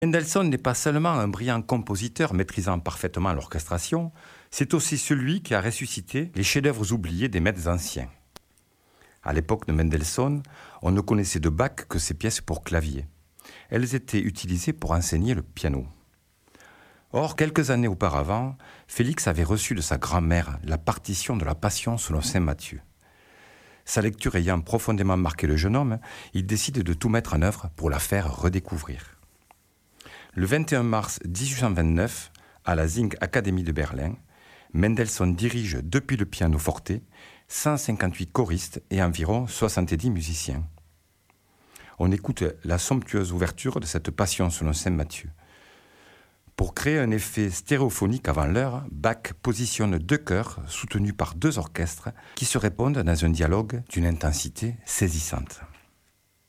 Mendelssohn n'est pas seulement un brillant compositeur maîtrisant parfaitement l'orchestration, c'est aussi celui qui a ressuscité les chefs-d'œuvre oubliés des maîtres anciens. À l'époque de Mendelssohn, on ne connaissait de Bach que ses pièces pour clavier. Elles étaient utilisées pour enseigner le piano. Or, quelques années auparavant, Félix avait reçu de sa grand-mère la partition de la Passion selon saint Matthieu. Sa lecture ayant profondément marqué le jeune homme, il décide de tout mettre en œuvre pour la faire redécouvrir. Le 21 mars 1829, à la Sing Academy de Berlin, Mendelssohn dirige depuis le pianoforte 158 choristes et environ 70 musiciens. On écoute la somptueuse ouverture de cette Passion selon saint Matthieu. Pour créer un effet stéréophonique avant l'heure, Bach positionne deux chœurs soutenus par deux orchestres qui se répondent dans un dialogue d'une intensité saisissante.